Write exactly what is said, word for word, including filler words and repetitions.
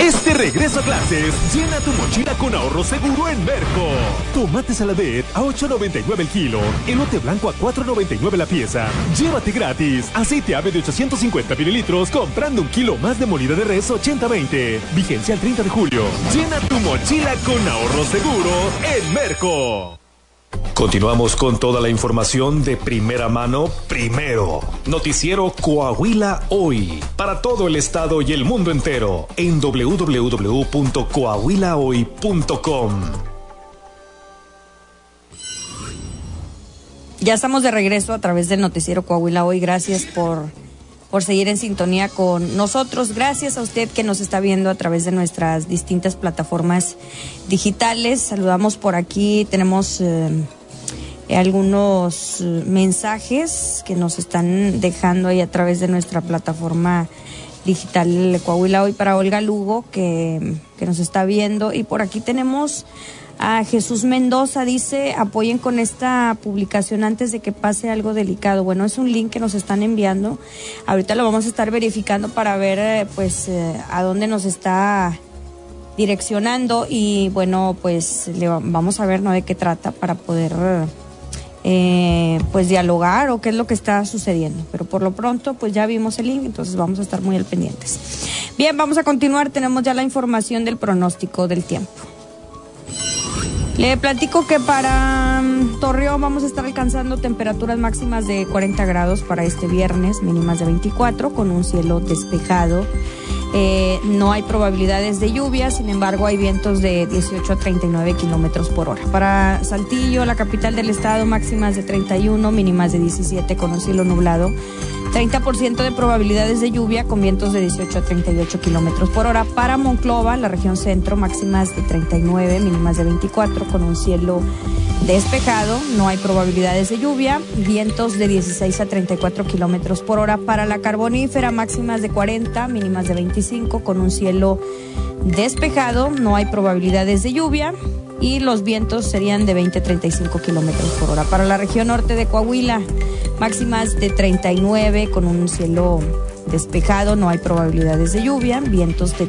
Este regreso a clases, llena tu mochila con ahorro seguro en Merco. Tomate saladet a ocho noventa y nueve el kilo, elote blanco a cuatro noventa y nueve la pieza. Llévate gratis aceite ave de ochocientos cincuenta mililitros comprando un kilo más de molida de res ochenta veinte. Vigencia el treinta de julio. Llena tu mochila con ahorro seguro en Merco. Continuamos con toda la información de primera mano, primero. Noticiero Coahuila Hoy, para todo el estado y el mundo entero, en doble u doble u doble u punto coahuila hoy punto com. Ya estamos de regreso a través del Noticiero Coahuila Hoy. Gracias por, por seguir en sintonía con nosotros. Gracias a usted que nos está viendo a través de nuestras distintas plataformas digitales. Saludamos por aquí, tenemos eh, algunos mensajes que nos están dejando ahí a través de nuestra plataforma digital Coahuila Hoy para Olga Lugo, que, que nos está viendo. Y por aquí tenemos a Jesús Mendoza, dice, apoyen con esta publicación antes de que pase algo delicado. Bueno, es un link que nos están enviando. Ahorita lo vamos a estar verificando para ver, eh, pues, eh, a dónde nos está direccionando. Y bueno, pues, le vamos a ver, ¿no?, de qué trata para poder, eh, pues, dialogar o qué es lo que está sucediendo. Pero por lo pronto, pues, ya vimos el link, entonces vamos a estar muy al pendientes. Bien, vamos a continuar. Tenemos ya la información del pronóstico del tiempo. Le platico que para um, Torreón vamos a estar alcanzando temperaturas máximas de cuarenta grados para este viernes, mínimas de veinticuatro, con un cielo despejado. Eh, no hay probabilidades de lluvia, sin embargo hay vientos de dieciocho a treinta y nueve kilómetros por hora. Para Saltillo, la capital del estado, máximas de treinta y uno, mínimas de diecisiete, con un cielo nublado. treinta por ciento de probabilidades de lluvia con vientos de dieciocho a treinta y ocho kilómetros por hora. Para Monclova, la región centro, máximas de treinta y nueve, mínimas de veinticuatro, con un cielo despejado. No hay probabilidades de lluvia. Vientos de dieciséis a treinta y cuatro kilómetros por hora. Para la Carbonífera, máximas de cuarenta, mínimas de veinticinco, con un cielo despejado. No hay probabilidades de lluvia. Y los vientos serían de veinte a treinta y cinco kilómetros por hora. Para la región norte de Coahuila, máximas de treinta y nueve, con un cielo despejado, no hay probabilidades de lluvia, vientos de